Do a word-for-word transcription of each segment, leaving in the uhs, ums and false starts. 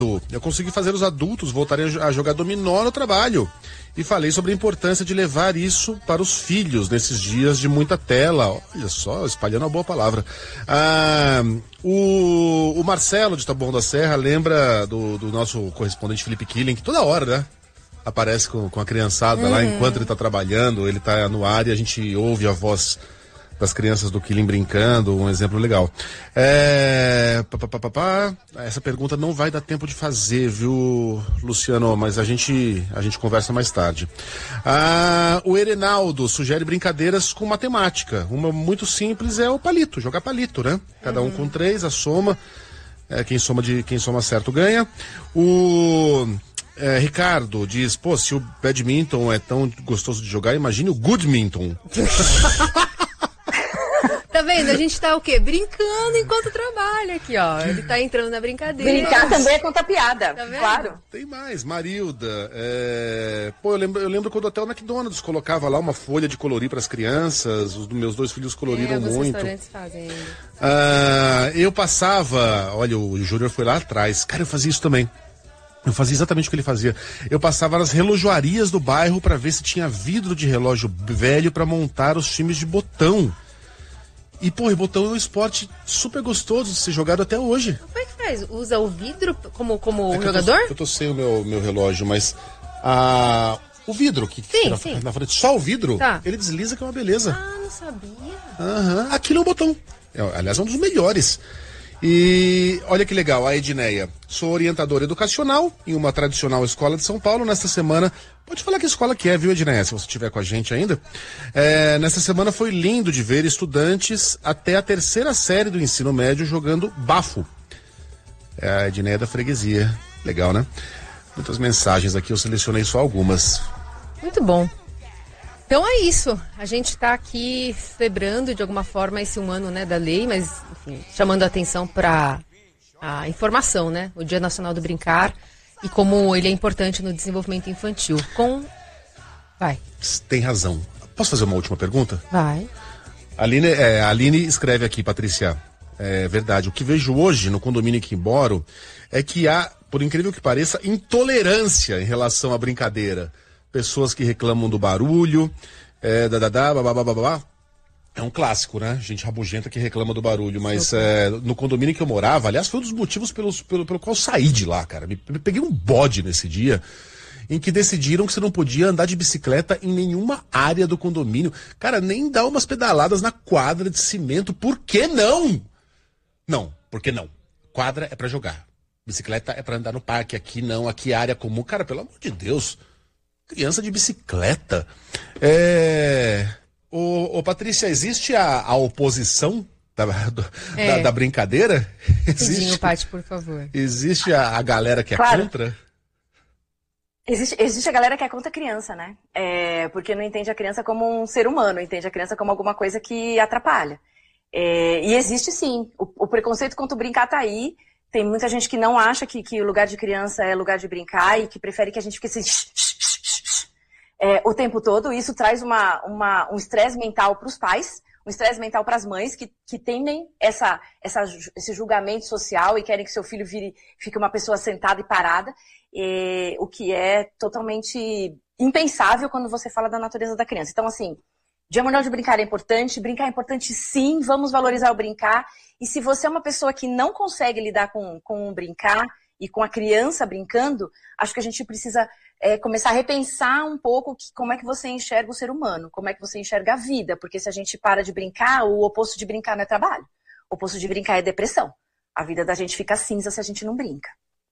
Eu consegui fazer os adultos voltarem a jogar dominó no trabalho. E falei sobre a importância de levar isso para os filhos nesses dias de muita tela. Olha só, espalhando a boa palavra. Ah, o, o Marcelo de Taboão da Serra lembra do, do nosso correspondente Felipe Killing, que toda hora, né? Aparece com, com a criançada uhum. lá enquanto ele está trabalhando, ele está no ar e a gente ouve a voz das crianças do Killing brincando, um exemplo legal. É... Pá, pá, pá, pá. Essa pergunta não vai dar tempo de fazer, viu, Luciano? Mas a gente, a gente conversa mais tarde. Ah, o Erenaldo sugere brincadeiras com matemática. Uma muito simples é o palito, jogar palito, né? Cada um uhum. com três, a soma. É, quem soma de, quem soma certo ganha. O... É, Ricardo diz, pô, se o badminton é tão gostoso de jogar, imagine o goodminton. Tá vendo? A gente tá o quê? Brincando enquanto trabalha aqui, ó. Ele tá entrando na brincadeira. Brincar também é contar piada, tá claro. Tem mais, Marilda. É... Pô, eu lembro, eu lembro quando até o McDonald's colocava lá uma folha de colorir para as crianças. Os meus dois filhos coloriram é, muito. Restaurantes fazem ainda. Ah, eu passava, olha, o Júnior foi lá atrás. Cara, eu fazia isso também. Eu fazia exatamente o que ele fazia. Eu passava nas relojoarias do bairro para ver se tinha vidro de relógio velho para montar os times de botão. E, pô, e botão é um esporte super gostoso de ser jogado até hoje. Como é que faz? Usa o vidro como, como é jogador? Eu tô, eu tô sem o meu, meu relógio, mas a, o vidro que sim, na, sim. na frente, só o vidro, tá. ele desliza que é uma beleza. Ah, não sabia. Aham, aquilo é um botão. É, aliás, é um dos melhores. E olha que legal, a Edneia. Sou orientadora educacional em uma tradicional escola de São Paulo. Nesta semana, pode falar que escola que é, viu, Edneia, se você estiver com a gente ainda. É, nesta semana foi lindo de ver estudantes até a terceira série do ensino médio jogando bafo. É a Edneia da freguesia. Legal, né? Muitas mensagens aqui, eu selecionei só algumas. Muito bom. Então é isso, a gente está aqui celebrando de alguma forma esse um ano, né, da lei, mas enfim, chamando a atenção para a informação, né, o Dia Nacional do Brincar e como ele é importante no desenvolvimento infantil. Com... Vai. Tem razão. Posso fazer uma última pergunta? Vai. A Aline, é, a Aline escreve aqui, Patrícia, é verdade, o que vejo hoje no condomínio em que moro é que há, por incrível que pareça, intolerância em relação à brincadeira. Pessoas que reclamam do barulho, é, dadadá, babá. É um clássico, né? Gente rabugenta que reclama do barulho, mas é, no condomínio que eu morava, aliás, foi um dos motivos pelos, pelo, pelo qual eu saí de lá, cara. Me, me peguei um bode nesse dia, em que decidiram que você não podia andar de bicicleta em nenhuma área do condomínio. Cara, nem dar umas pedaladas na quadra de cimento. Por que não? Não, por que não? Quadra é pra jogar. Bicicleta é pra andar no parque. Aqui não, aqui é área comum. Cara, pelo amor de Deus. Criança de bicicleta. É... Ô, ô Patrícia, existe a, a oposição da, do, é. da, da brincadeira? Existe, Paty, por favor. Existe a, a galera que é claro. contra? Existe, existe a galera que é contra a criança, né? É, porque não entende a criança como um ser humano, entende a criança como alguma coisa que atrapalha. É, e existe sim. O, o preconceito contra o brincar tá aí. Tem muita gente que não acha que, que o lugar de criança é lugar de brincar e que prefere que a gente fique assim... É, o tempo todo, isso traz uma, uma, um estresse mental para os pais, um estresse mental para as mães que, que temem essa, essa, esse julgamento social e querem que seu filho vire, fique uma pessoa sentada e parada, e, o que é totalmente impensável quando você fala da natureza da criança. Então, assim, Dia Mundial de Brincar é importante, brincar é importante sim, vamos valorizar o brincar, e se você é uma pessoa que não consegue lidar com, com o brincar e com a criança brincando, acho que a gente precisa... É, começar a repensar um pouco que, como é que você enxerga o ser humano, como é que você enxerga a vida, porque se a gente para de brincar, o oposto de brincar não é trabalho, o oposto de brincar é depressão. A vida da gente fica cinza se a gente não brinca.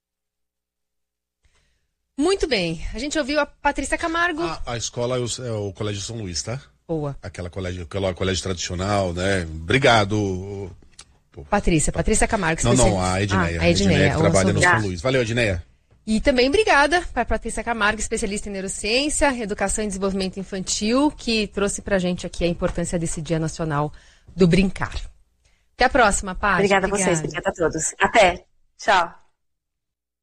Muito bem, a gente ouviu a Patrícia Camargo. Ah, a escola é o, é o Colégio São Luís, tá? Boa. Aquela colégio, aquela colégio tradicional, né? Obrigado. Pô. Patrícia, Patrícia Camargo. Não, não, a Edneia. Ah, a Edneia, Edneia que trabalha no São Luís. Valeu, Edneia. E também obrigada para a Patrícia Camargo, especialista em neurociência, educação e desenvolvimento infantil, que trouxe para a gente aqui a importância desse Dia Nacional do Brincar. Até a próxima, Paty. Obrigada, obrigada a vocês, obrigada a todos. Até. Tchau.